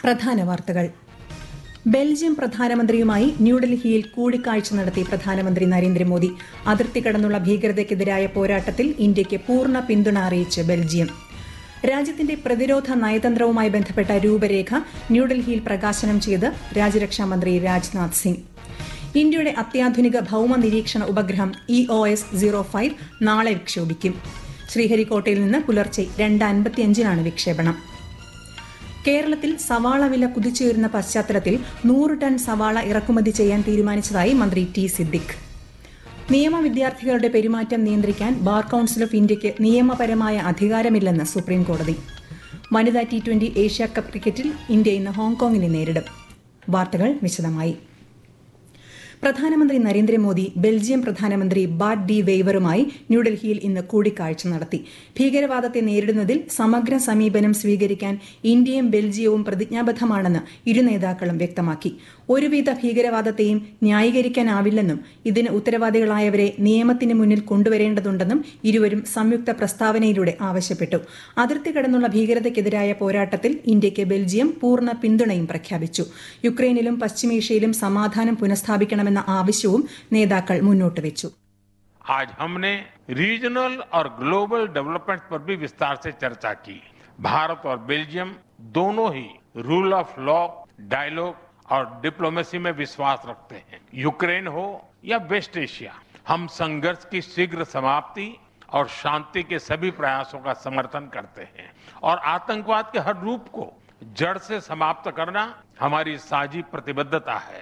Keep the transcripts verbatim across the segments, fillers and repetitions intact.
പ്രധാന വാർത്തകൾ. ബെൽജിയം പ്രധാനമന്ത്രിയുമായി ന്യൂഡൽഹിയിൽ കൂടിക്കാഴ്ച നടത്തി പ്രധാനമന്ത്രി നരേന്ദ്രമോദി. അതിർത്തി കടന്നുള്ള ഭീകരതയ്ക്കെതിരായ പോരാട്ടത്തിൽ ഇന്ത്യയ്ക്ക് പൂർണ്ണ പിന്തുണ അറിയിച്ച് ബെൽജിയം. രാജ്യത്തിന്റെ പ്രതിരോധ നയതന്ത്രവുമായി ബന്ധപ്പെട്ട രൂപരേഖ ന്യൂഡൽഹിയിൽ പ്രകാശനം ചെയ്ത് രാജ്യരക്ഷാമന്ത്രി രാജ്നാഥ് സിംഗ്. ഇന്ത്യയുടെ അത്യാധുനിക ഭൌമ നിരീക്ഷണ ഉപഗ്രഹം E O S zero five നാളെ വിക്ഷേപിക്കും. ശ്രീഹരിക്കോട്ടയിൽ നിന്ന് പുലർച്ചെ രണ്ട് അൻപത്തിയഞ്ചിനാണ് വിക്ഷേപണം. കേരളത്തിൽ സവാള വില കുതിച്ചുയരുന്ന പശ്ചാത്തലത്തിൽ നൂറ് ടൺ സവാള ഇറക്കുമതി ചെയ്യാൻ തീരുമാനിച്ചതായി മന്ത്രി ടി സിദ്ദിഖ്. നിയമ വിദ്യാർത്ഥികളുടെ പെരുമാറ്റം നിയന്ത്രിക്കാൻ ബാർ കൌൺസിൽ ഓഫ് ഇന്ത്യയ്ക്ക് നിയമപരമായ അധികാരമില്ലെന്ന് സുപ്രീംകോടതി. വനിതാ ടി ട്വന്റി ഏഷ്യാകപ്പ് ക്രിക്കറ്റിൽ ഇന്ത്യ ഇന്ന് ഹോങ്കോങ്ങിനെ നേരിടും. വാർത്തകൾ വിശദമായി. പ്രധാനമന്ത്രി നരേന്ദ്രമോദി ബെൽജിയം പ്രധാനമന്ത്രി ബാറ്റ് ഡി വെയ്വറുമായി ന്യൂഡൽഹിയിൽ ഇന്ന് കൂടിക്കാഴ്ച നടത്തി. ഭീകരവാദത്തെ നേരിടുന്നതിൽ സമഗ്ര സമീപനം സ്വീകരിക്കാൻ ഇന്ത്യയും ബെൽജിയവും പ്രതിജ്ഞാബദ്ധമാണെന്ന് ഇരു നേതാക്കളും വ്യക്തമാക്കി. ഒരുവിധ ഭീകരവാദത്തെയും ന്യായീകരിക്കാനാവില്ലെന്നും ഇതിന് ഉത്തരവാദികളായവരെ നിയമത്തിന് മുന്നിൽ കൊണ്ടുവരേണ്ടതുണ്ടെന്നും ഇരുവരും സംയുക്ത പ്രസ്താവനയിലൂടെ ആവശ്യപ്പെട്ടു. അതിർത്തി കടന്നുള്ള ഭീകരതയ്ക്കെതിരായ പോരാട്ടത്തിൽ ഇന്ത്യയ്ക്ക് ബെൽജിയം പൂർണ്ണ പിന്തുണയും പ്രഖ്യാപിച്ചു. യുക്രൈനിലും പശ്ചിമേഷ്യയിലും സമാധാനം പുനഃസ്ഥാപിക്കണമെന്ന ആവശ്യവും നേതാക്കൾ മുന്നോട്ട് വെച്ചു. आज हमने रीजनल और ग्लोबल डेवलपमेंट पर भी विस्तार से चर्चा की. भारत और बेल्जियम दोनों ही रूल ऑफ लॉ, डायलॉग और डिप्लोमेसी में विश्वास रखते हैं. यूक्रेन हो या वेस्ट एशिया, हम संघर्ष की शीघ्र समाप्ति और शांति के सभी प्रयासों का समर्थन करते हैं और आतंकवाद के हर रूप को जड़ से समाप्त करना हमारी साझी प्रतिबद्धता है.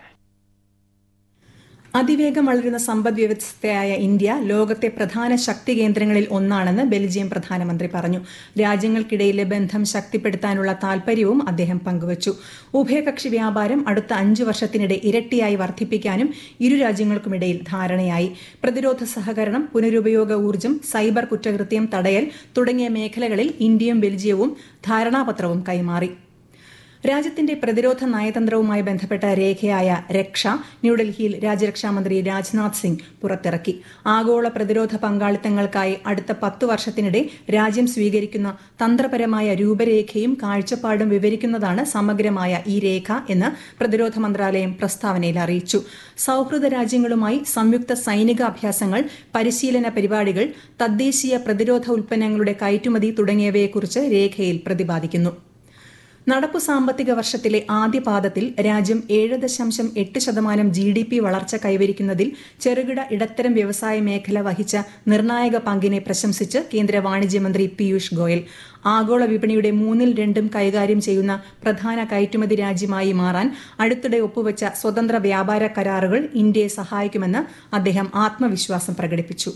അതിവേഗം വളരുന്ന സമ്പദ് വ്യവസ്ഥയായ ഇന്ത്യ ലോകത്തെ പ്രധാന ശക്തി കേന്ദ്രങ്ങളിൽ ഒന്നാണെന്ന് ബെൽജിയം പ്രധാനമന്ത്രി പറഞ്ഞു. രാജ്യങ്ങൾക്കിടയിലെ ബന്ധം ശക്തിപ്പെടുത്താനുള്ള താൽപര്യവും അദ്ദേഹം പങ്കുവച്ചു. ഉഭയകക്ഷി വ്യാപാരം അടുത്ത അഞ്ചു വർഷത്തിനിടെ ഇരട്ടിയായി വർദ്ധിപ്പിക്കാനും ഇരു രാജ്യങ്ങൾക്കുമിടയിൽ ധാരണയായി. പ്രതിരോധ സഹകരണം, പുനരുപയോഗ ഊർജ്ജം, സൈബർ കുറ്റകൃത്യം തടയൽ തുടങ്ങിയ മേഖലകളിൽ ഇന്ത്യയും ബെൽജിയവും ധാരണാപത്രവും കൈമാറി. രാജ്യത്തിന്റെ പ്രതിരോധ നയതന്ത്രവുമായി ബന്ധപ്പെട്ട രേഖയായ രക്ഷ ന്യൂഡൽഹിയിൽ രാജ്യരക്ഷാമന്ത്രി രാജ്നാഥ് സിംഗ് പുറത്തിറക്കി. ആഗോള പ്രതിരോധ പങ്കാളിത്തങ്ങൾക്കായി അടുത്ത പത്തു വർഷത്തിനിടെ രാജ്യം സ്വീകരിക്കുന്ന തന്ത്രപരമായ രൂപരേഖയും കാഴ്ചപ്പാടും വിവരിക്കുന്നതാണ് സമഗ്രമായ ഈ രേഖ എന്ന് പ്രതിരോധ മന്ത്രാലയം പ്രസ്താവനയിൽ അറിയിച്ചു. സൌഹൃദ രാജ്യങ്ങളുമായി സംയുക്ത സൈനിക അഭ്യാസങ്ങൾ, പരിശീലന പരിപാടികൾ, തദ്ദേശീയ പ്രതിരോധ ഉൽപ്പന്നങ്ങളുടെ കയറ്റുമതി തുടങ്ങിയവയെക്കുറിച്ച് രേഖയിൽ പ്രതിപാദിക്കുന്നു. നടപ്പു സാമ്പത്തിക വർഷത്തിലെ ആദ്യപാദത്തിൽ രാജ്യം ഏഴ് ദശാംശം എട്ട് ശതമാനം ജി ഡി പി വളർച്ച കൈവരിക്കുന്നതിൽ ചെറുകിട ഇടത്തരം വ്യവസായ മേഖല വഹിച്ച നിർണായക പങ്കിനെ പ്രശംസിച്ച് കേന്ദ്ര വാണിജ്യമന്ത്രി പീയൂഷ് ഗോയൽ. ആഗോള വിപണിയുടെ മൂന്നിൽ രണ്ടും കൈകാര്യം ചെയ്യുന്ന പ്രധാന കയറ്റുമതി രാജ്യമായി മാറാൻ അടുത്തിടെ ഒപ്പുവച്ച സ്വതന്ത്ര വ്യാപാര കരാറുകൾ ഇന്ത്യയെ സഹായിക്കുമെന്ന് അദ്ദേഹം ആത്മവിശ്വാസം പ്രകടിപ്പിച്ചു.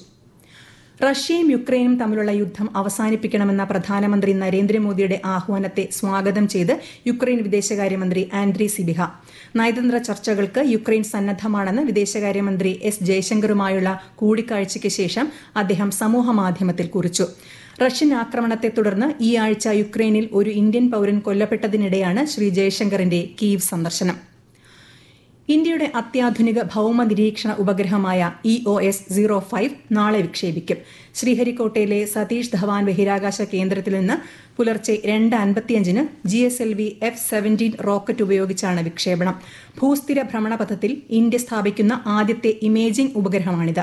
റഷ്യയും യുക്രൈനും തമ്മിലുള്ള യുദ്ധം അവസാനിപ്പിക്കണമെന്ന പ്രധാനമന്ത്രി നരേന്ദ്രമോദിയുടെ ആഹ്വാനത്തെ സ്വാഗതം ചെയ്ത് യുക്രൈൻ വിദേശകാര്യമന്ത്രി ആൻഡ്രി സിബിഹ. നയതന്ത്ര ചർച്ചകൾക്ക് യുക്രൈൻ സന്നദ്ധമാണെന്ന് വിദേശകാര്യമന്ത്രി എസ് ജയശങ്കറുമായുള്ള കൂടിക്കാഴ്ചയ്ക്ക് ശേഷം അദ്ദേഹം സമൂഹമാധ്യമത്തിൽ കുറിച്ചു. റഷ്യൻ ആക്രമണത്തെ തുടർന്ന് ഈ ആഴ്ച യുക്രൈനിൽ ഒരു ഇന്ത്യൻ പൌരൻ കൊല്ലപ്പെട്ടതിനിടെയാണ് ശ്രീ ജയശങ്കറിന്റെ കീവ് സന്ദർശനം. ഇന്ത്യയുടെ അത്യാധുനിക ഭൌമ നിരീക്ഷണ ഉപഗ്രഹമായ E O S zero five നാളെ വിക്ഷേപിക്കും. ശ്രീഹരിക്കോട്ടയിലെ സതീഷ് ധവാൻ ബഹിരാകാശ കേന്ദ്രത്തിൽ നിന്ന് പുലർച്ചെ രണ്ട് അൻപത്തിയഞ്ചിന് G S L V F seventeen rocket ഉപയോഗിച്ചാണ് വിക്ഷേപണം. ഭൂസ്ഥിര ഭ്രമണപഥത്തിൽ ഇന്ത്യ സ്ഥാപിക്കുന്ന ആദ്യത്തെ ഇമേജിംഗ് ഉപഗ്രഹമാണിത്.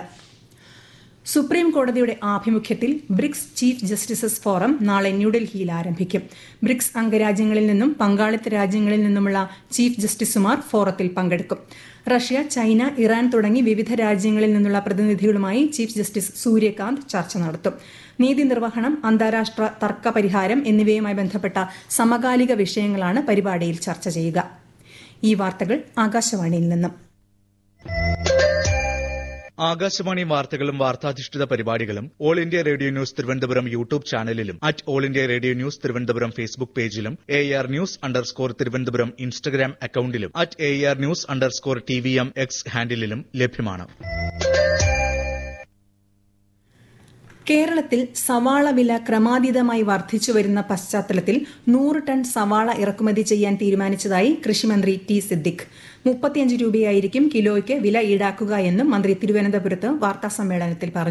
സുപ്രീം കോടതിയുടെ ആഭിമുഖ്യത്തിൽ ബ്രിക്സ് ചീഫ് ജസ്റ്റിസസ് ഫോറം നാളെ ന്യൂഡൽഹിയിൽ ആരംഭിക്കും. ബ്രിക്സ് അംഗരാജ്യങ്ങളിൽ നിന്നും പങ്കാളിത്ത രാജ്യങ്ങളിൽ നിന്നുമുള്ള ചീഫ് ജസ്റ്റിസുമാർ ഫോറത്തിൽ പങ്കെടുക്കും. റഷ്യ, ചൈന, ഇറാൻ തുടങ്ങി വിവിധ രാജ്യങ്ങളിൽ നിന്നുള്ള പ്രതിനിധികളുമായി ചീഫ് ജസ്റ്റിസ് സൂര്യകാന്ത് ചർച്ച നടത്തും. നീതി നിർവഹണം, അന്താരാഷ്ട്ര തർക്ക പരിഹാരം എന്നിവയുമായി ബന്ധപ്പെട്ട സമകാലിക വിഷയങ്ങളാണ് പരിപാടിയിൽ ചർച്ച ചെയ്യുക. ഈ വാർത്തകൾ ആകാശവാണിയിൽ നിന്നും. ആകാശവാണി വാർത്തകളും വാർത്താധിഷ്ഠിത പരിപാടികളും all India radio news Thiruvananthapuram YouTube ചാനലിലും at all India radio news Thiruvananthapuram Facebook പേജിലും A R news underscore Thiruvananthapuram Instagram അക്കൌണ്ടിലും at A R news underscore T V M X ഹാൻഡിലും ലഭ്യമാണ്. കേരളത്തിൽ സവാള വില ക്രമാതീതമായി വർദ്ധിച്ചുവരുന്ന പശ്ചാത്തലത്തിൽ നൂറ് ടൺ സവാള ഇറക്കുമതി ചെയ്യാൻ തീരുമാനിച്ചതായി കൃഷിമന്ത്രി ടി സിദ്ദിഖ്. മുപ്പത്തിയഞ്ച് രൂപയായിരിക്കും കിലോയ്ക്ക് വില ഈടാക്കുക എന്നും മന്ത്രി തിരുവനന്തപുരത്ത് വാർത്താസമ്മേളനത്തിൽ പറഞ്ഞു.